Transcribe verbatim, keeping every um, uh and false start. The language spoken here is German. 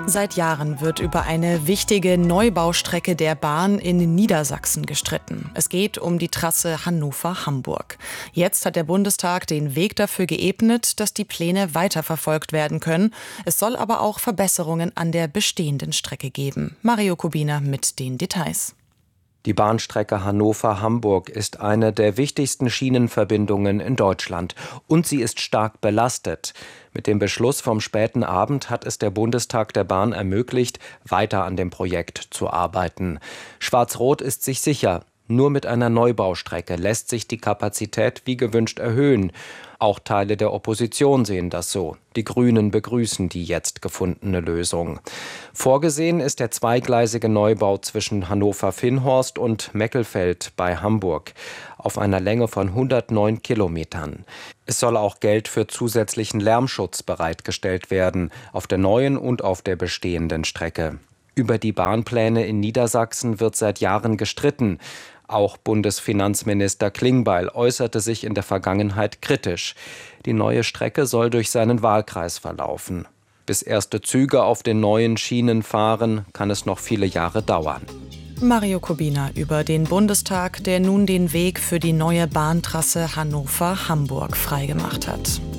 Seit Jahren wird über eine wichtige Neubaustrecke der Bahn in Niedersachsen gestritten. Es geht um die Trasse Hannover-Hamburg. Jetzt hat der Bundestag den Weg dafür geebnet, dass die Pläne weiterverfolgt werden können. Es soll aber auch Verbesserungen an der bestehenden Strecke geben. Mario Kubina mit den Details. Die Bahnstrecke Hannover-Hamburg ist eine der wichtigsten Schienenverbindungen in Deutschland. Und sie ist stark belastet. Mit dem Beschluss vom späten Abend hat es der Bundestag der Bahn ermöglicht, weiter an dem Projekt zu arbeiten. Schwarz-Rot ist sich sicher, nur mit einer Neubaustrecke lässt sich die Kapazität wie gewünscht erhöhen. Auch Teile der Opposition sehen das so. Die Grünen begrüßen die jetzt gefundene Lösung. Vorgesehen ist der zweigleisige Neubau zwischen Hannover-Vinnhorst und Meckelfeld bei Hamburg auf einer Länge von hundertneun Kilometern. Es soll auch Geld für zusätzlichen Lärmschutz bereitgestellt werden, auf der neuen und auf der bestehenden Strecke. Über die Bahnpläne in Niedersachsen wird seit Jahren gestritten. Auch Bundesfinanzminister Klingbeil äußerte sich in der Vergangenheit kritisch. Die neue Strecke soll durch seinen Wahlkreis verlaufen. Bis erste Züge auf den neuen Schienen fahren, kann es noch viele Jahre dauern. Mario Kubina über den Bundestag, der nun den Weg für die neue Bahntrasse Hannover-Hamburg freigemacht hat.